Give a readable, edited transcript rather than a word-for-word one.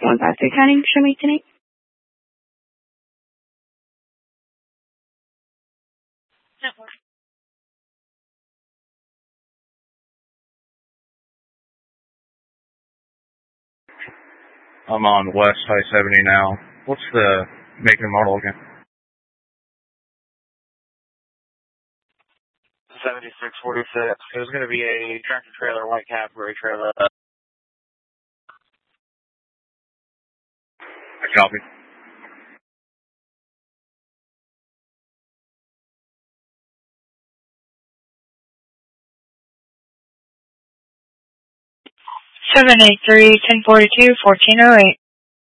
153 counting, show me tonight. I'm on West I-70 now. What's the make and model again? 7646. There's going to be a tractor trailer, white category trailer. I copy. Seven eight three 1042 1408.